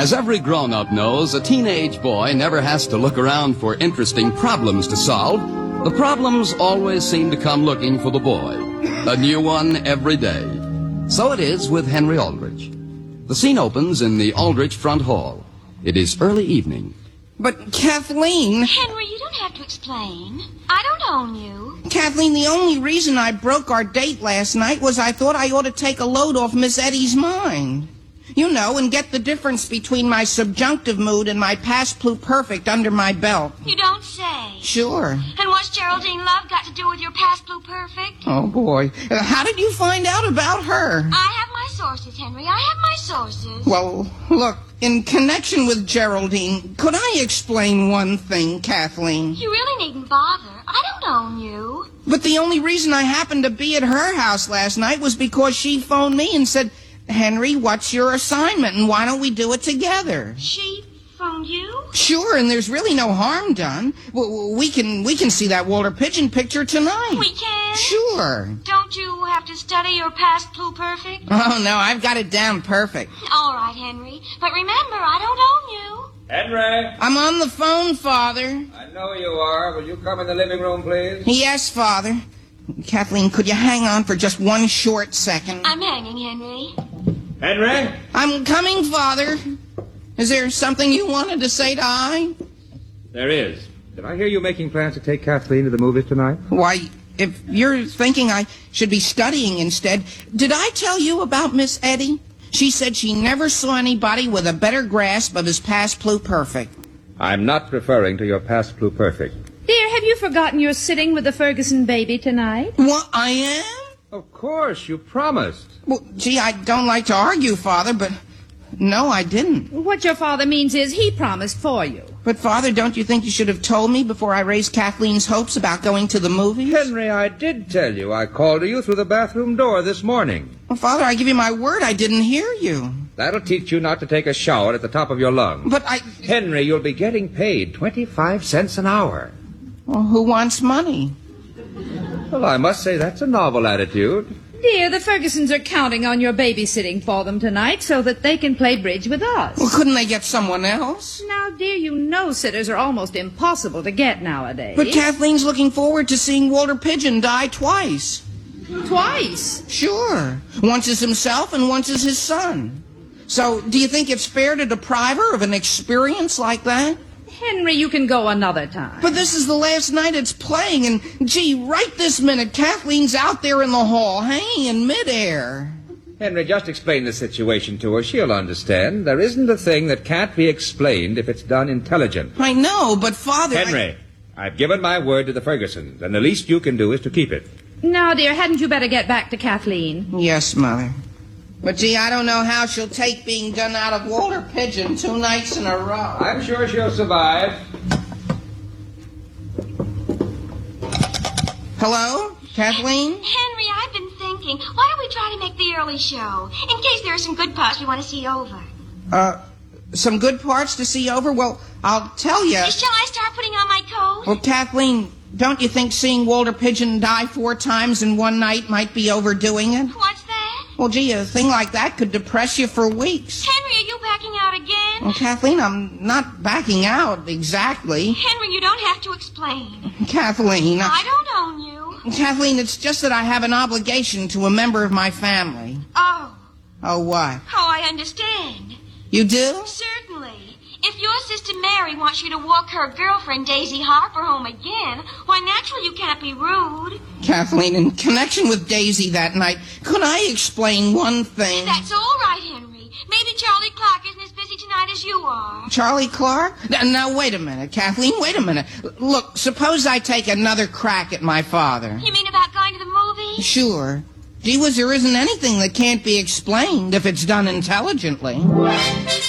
As every grown-up knows, a teenage boy never has to look around for interesting problems to solve. The problems always seem to come looking for the boy. A new one every day. So it is with Henry Aldrich. The scene opens in the Aldrich front hall. It is early evening. But, Kathleen... Henry, you don't have to explain. I don't own you. Kathleen, the only reason I broke our date last night was I thought I ought to take a load off Miss Eddie's mind. You know, and get the difference between my subjunctive mood and my past pluperfect under my belt. You don't say. Sure. And what's Geraldine Love got to do with your past pluperfect? Oh, boy. How did you find out about her? I have my sources, Henry. I have my sources. Well, look, in connection with Geraldine, could I explain one thing, Kathleen? You really needn't bother. I don't own you. But the only reason I happened to be at her house last night was because she phoned me and said, Henry, what's your assignment, and why don't we do it together? She phoned you? Sure, and there's really no harm done. We can see that Walter Pigeon picture tonight. We can? Sure. Don't you have to study your past pluperfect? Oh, no, I've got it down perfect. All right, Henry. But remember, I don't own you. Henry! I'm on the phone, Father. I know you are. Will you come in the living room, please? Yes, Father. Kathleen, could you hang on for just one short second? I'm hanging, Henry. Henry? I'm coming, Father. Is there something you wanted to say to I? There is. Did I hear you making plans to take Kathleen to the movies tonight? Why, if you're thinking I should be studying instead, did I tell you about Miss Eddie? She said she never saw anybody with a better grasp of his past pluperfect. I'm not referring to your past pluperfect. Dear, have you forgotten you're sitting with the Ferguson baby tonight? What, I am? Of course, you promised. Well, gee, I don't like to argue, Father, but no, I didn't. What your father means is he promised for you. But, Father, don't you think you should have told me before I raised Kathleen's hopes about going to the movies? Henry, I did tell you. I called to you through the bathroom door this morning. Well, Father, I give you my word I didn't hear you. That'll teach you not to take a shower at the top of your lungs. But I... Henry, you'll be getting paid 25 cents an hour. Well, who wants money? Well, I must say that's a novel attitude. Dear, the Fergusons are counting on your babysitting for them tonight so that they can play bridge with us. Well, couldn't they get someone else? Now, dear, you know sitters are almost impossible to get nowadays. But Kathleen's looking forward to seeing Walter Pigeon die twice. Twice? Sure. Once as himself and once as his son. So, do you think it's fair to deprive her of an experience like that? Henry, you can go another time. But this is the last night it's playing, and, gee, right this minute, Kathleen's out there in the hall, hanging in midair. Henry, just explain the situation to her. She'll understand. There isn't a thing that can't be explained if it's done intelligent. I know, but, Father... Henry, I've given my word to the Fergusons, and the least you can do is to keep it. Now, dear, hadn't you better get back to Kathleen? Yes, Mother. But, gee, I don't know how she'll take being done out of Walter Pigeon 2 nights in a row. I'm sure she'll survive. Hello? Kathleen? Henry, I've been thinking, why don't we try to make the early show? In case there are some good parts we want to see over. Some good parts to see over? Well, I'll tell you. Shall I start putting on my coat? Well, Kathleen, don't you think seeing Walter Pigeon die 4 times in one night might be overdoing it? What's that? Well, gee, a thing like that could depress you for weeks. Henry, are you backing out again? Well, Kathleen, I'm not backing out exactly. Henry, you don't have to explain. Kathleen. I don't own you. Kathleen, it's just that I have an obligation to a member of my family. Oh. Oh, what? Oh, I understand. You do? Certainly. If your sister Mary wants you to walk her girlfriend Daisy Harper home again, why, naturally you can't be rude. Kathleen, in connection with Daisy that night, could I explain one thing? That's all right, Henry. Maybe Charlie Clark isn't as busy tonight as you are. Charlie Clark? Now, wait a minute, Kathleen, wait a minute. Look, suppose I take another crack at my father. You mean about going to the movies? Sure. Gee whiz, there isn't anything that can't be explained if it's done intelligently.